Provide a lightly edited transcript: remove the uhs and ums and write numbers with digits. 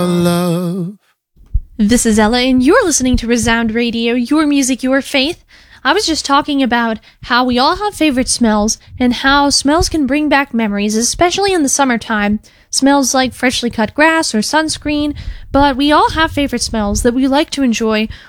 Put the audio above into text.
love. This is Ella, and you're listening to Resound Radio, your music, your faith. I was just talking about how we all have favorite smells, and how smells can bring back memories, especially in the summertime. Smells like freshly cut grass or sunscreen, but we all have favorite smells that we like to enjoy